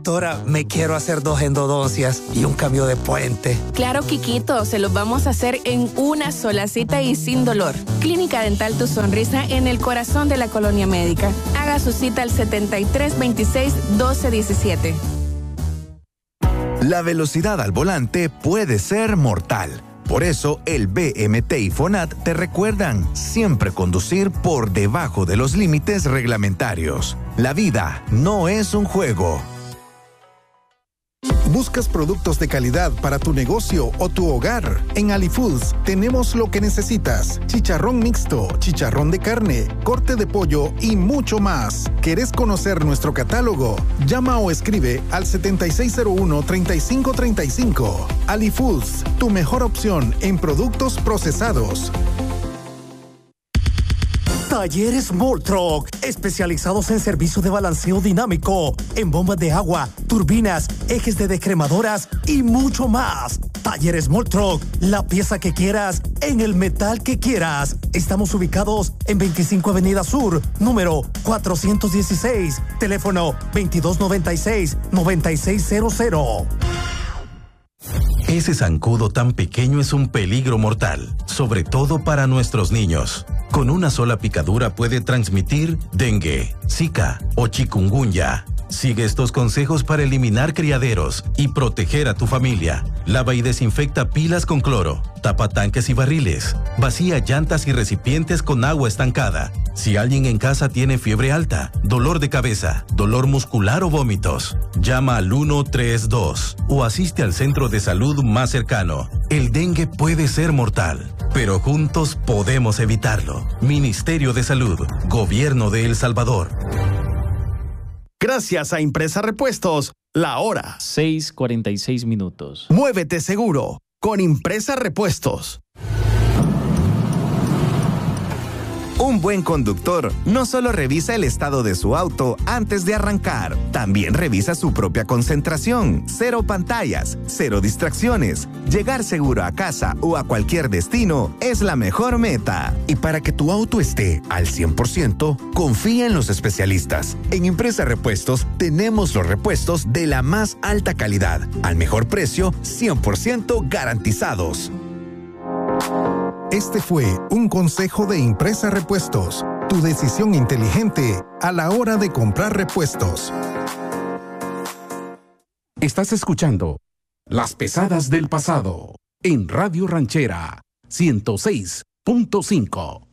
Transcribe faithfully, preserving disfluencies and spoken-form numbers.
Doctora, me quiero hacer dos endodoncias y un cambio de puente. Claro, Quiquito, se los vamos a hacer en una sola cita y sin dolor. Clínica Dental Tu Sonrisa en el corazón de la colonia médica. Haga su cita al setenta y tres veintiséis doce diecisiete. La velocidad al volante puede ser mortal. Por eso, el B M T y FONAT te recuerdan siempre conducir por debajo de los límites reglamentarios. La vida no es un juego. ¿Buscas productos de calidad para tu negocio o tu hogar? En AliFoods tenemos lo que necesitas. Chicharrón mixto, chicharrón de carne, corte de pollo y mucho más. ¿Querés conocer nuestro catálogo? Llama o escribe al setenta y seis cero uno, treinta y cinco treinta y cinco. AliFoods, tu mejor opción en productos procesados. Talleres Moltruck, especializados en servicio de balanceo dinámico, en bombas de agua, turbinas, ejes de descremadoras y mucho más. Talleres Moltruck, la pieza que quieras, en el metal que quieras. Estamos ubicados en veinticinco Avenida Sur, número cuatrocientos dieciséis, teléfono veintidós noventa y seis, noventa y seis cero cero. Ese zancudo tan pequeño es un peligro mortal, sobre todo para nuestros niños. Con una sola picadura puede transmitir dengue, zika o chikungunya. Sigue estos consejos para eliminar criaderos y proteger a tu familia. Lava y desinfecta pilas con cloro, tapa tanques y barriles, vacía llantas y recipientes con agua estancada. Si alguien en casa tiene fiebre alta, dolor de cabeza, dolor muscular o vómitos, llama al uno tres dos o asiste al centro de salud más cercano. El dengue puede ser mortal, pero juntos podemos evitarlo. Ministerio de Salud, Gobierno de El Salvador. Gracias a Impresa Repuestos, la hora. seis cuarenta y seis minutos. Muévete seguro con Impresa Repuestos. Un buen conductor no solo revisa el estado de su auto antes de arrancar, también revisa su propia concentración, cero pantallas, cero distracciones. Llegar seguro a casa o a cualquier destino es la mejor meta. Y para que tu auto esté al cien por ciento, confía en los especialistas. En Impresa Repuestos tenemos los repuestos de la más alta calidad, al mejor precio, cien por ciento garantizados. Este fue un consejo de Impresa Repuestos, tu decisión inteligente a la hora de comprar repuestos. Estás escuchando Las Pesadas del Pasado en Radio Ranchera ciento seis punto cinco.